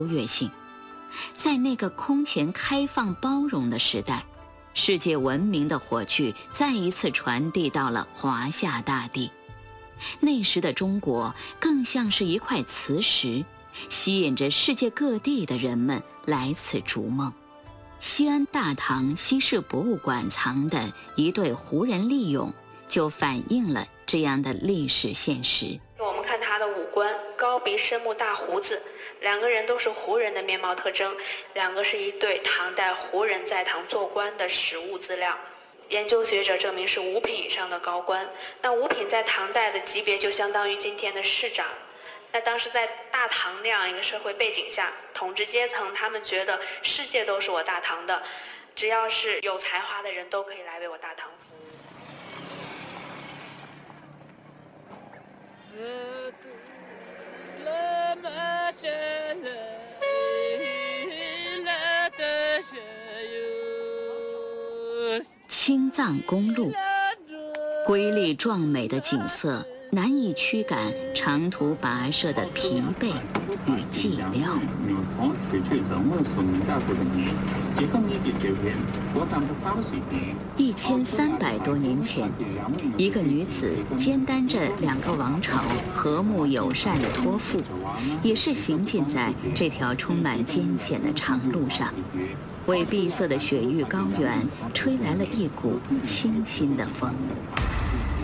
越性。在那个空前开放包容的时代，世界文明的火炬再一次传递到了华夏大地。那时的中国更像是一块磁石，吸引着世界各地的人们来此逐梦。西安大唐西市博物馆藏的一对胡人丽俑，就反映了这样的历史现实。 我们看他的五官，高鼻深目大胡子，两个人都是胡人的面貌特征，两个是一对唐代胡人在唐做官的实物资料。研究学者证明是五品以上的高官，那五品在唐代的级别就相当于今天的市长。那当时在大唐那样一个社会背景下，统治阶层他们觉得世界都是我大唐的，只要是有才华的人都可以来为我大唐服务。 青藏公路，瑰丽壮美的景色难以驱赶长途跋涉的疲惫与寂寥。1300多年前，一个女子肩担着2个王朝和睦友善的托付，也是行进在这条充满艰险的长路上，为闭塞的雪域高原吹来了一股清新的风。